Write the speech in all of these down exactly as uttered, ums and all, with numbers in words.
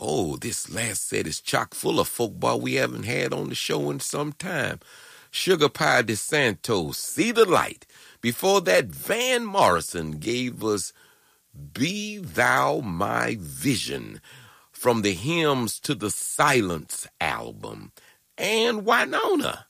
Oh, this last set is chock full of folk boy we haven't had on the show in some time. Sugar Pie DeSantos, See the Light. Before that, Van Morrison gave us Be Thou My Vision from the Hymns to the Silence album. And Winona.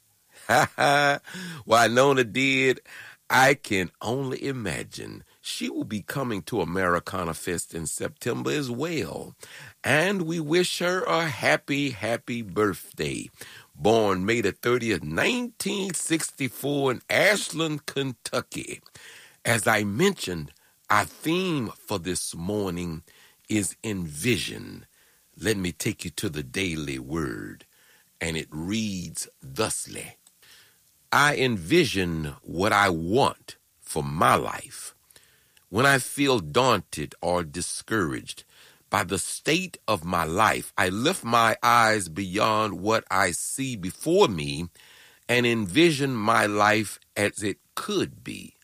Winona did I Can Only Imagine. She will be coming to Americana Fest in September as well. And we wish her a happy, happy birthday. Born May the thirtieth, nineteen sixty-four in Ashland, Kentucky. As I mentioned, our theme for this morning is Envision. Let me take you to the Daily Word, and it reads thusly. I envision what I want for my life. When I feel daunted or discouraged by the state of my life, I lift my eyes beyond what I see before me and envision my life as it could be.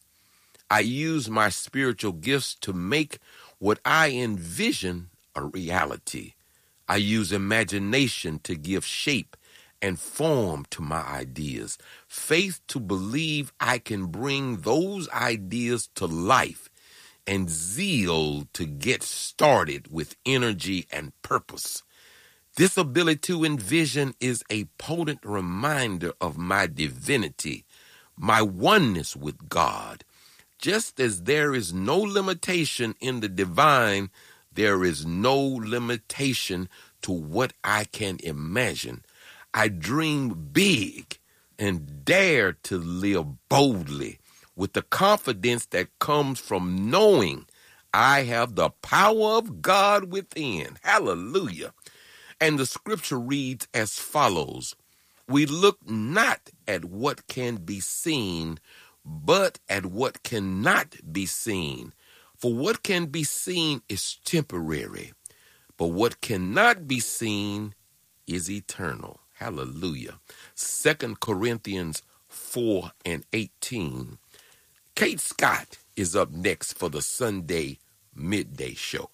I use my spiritual gifts to make what I envision a reality. I use imagination to give shape and form to my ideas, faith to believe I can bring those ideas to life, and zeal to get started with energy and purpose. This ability to envision is a potent reminder of my divinity, my oneness with God. Just as there is no limitation in the divine, there is no limitation to what I can imagine. I dream big and dare to live boldly with the confidence that comes from knowing I have the power of God within. Hallelujah. And the scripture reads as follows. We look not at what can be seen, but at what cannot be seen. For what can be seen is temporary, but what cannot be seen is eternal. Hallelujah. Second Corinthians four and eighteen. Kate Scott is up next for the Sunday Midday Show.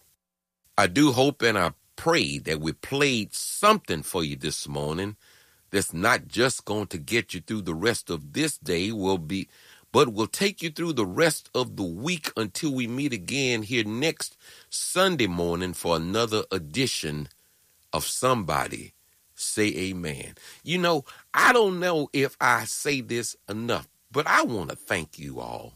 I do hope and I pray that we played something for you this morning that's not just going to get you through the rest of this day, will be, but will take you through the rest of the week until we meet again here next Sunday morning for another edition of Somebody Say Amen. You know, I don't know if I say this enough, but I want to thank you all.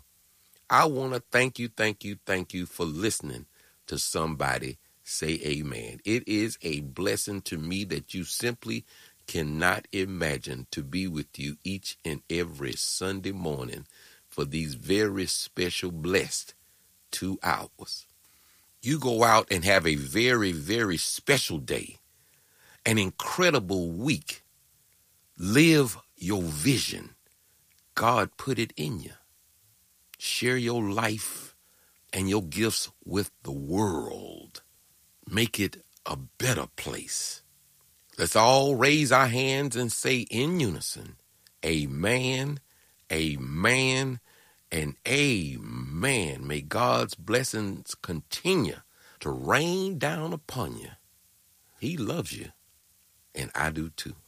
I want to thank you, thank you, thank you for listening to Somebody Say Amen. It is a blessing to me that you simply cannot imagine to be with you each and every Sunday morning for these very special, blessed two hours. You go out and have a very, very special day, an incredible week. Live your vision. God put it in you. Share your life and your gifts with the world. Make it a better place. Let's all raise our hands and say in unison, amen, amen, and amen. May God's blessings continue to rain down upon you. He loves you, and I do too.